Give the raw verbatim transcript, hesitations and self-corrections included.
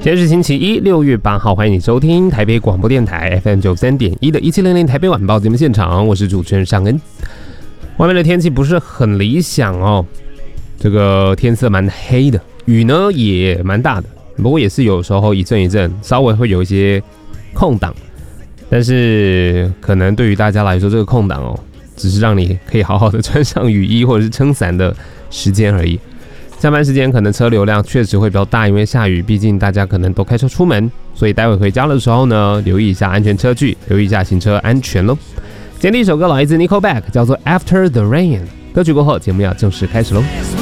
今天是星期一，六月八号，欢迎你收听台北广播电台 F M 九三点一的一七零零台北晚报节目现场，我是主持人尚恩。外面的天气不是很理想哦，这个天色蛮黑的，雨呢也蛮大的，不过也是有时候一阵一阵，稍微会有一些空档，但是可能对于大家来说，这个空档哦，只是让你可以好好的穿上雨衣或者是撑伞的时间而已。下班时间可能车流量确实会比较大，因为下雨，毕竟大家可能都开车出门，所以待会回家的时候呢，留意一下安全车距，留意一下行车安全咯。今天第一首歌来自 Nickelback， 叫做 After the Rain。歌曲过后，节目要正式开始咯。